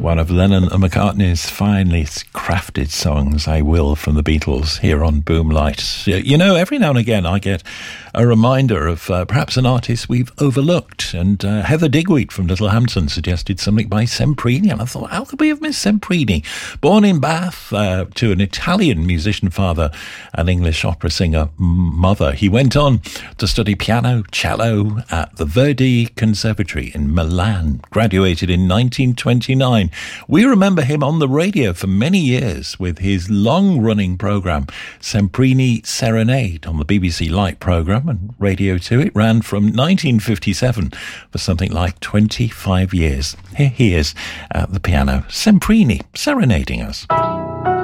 One of Lennon and McCartney's finely crafted songs, I Will, from the Beatles, here on Boomlight. You know, every now and again I get a reminder of perhaps an artist we've overlooked, and Heather Digweed from Littlehampton suggested something by Semprini, and I thought, how could we have missed Semprini? Born in Bath to an Italian musician father and English opera singer mother, he went on to study piano, cello at the Verdi Conservatory in Milan, graduated in 1929. We remember him on the radio for many years with his long-running programme, Semprini Serenade, on the BBC Light programme and Radio 2. It ran from 1957 for something like 25 years. Here he is at the piano, Semprini, serenading us.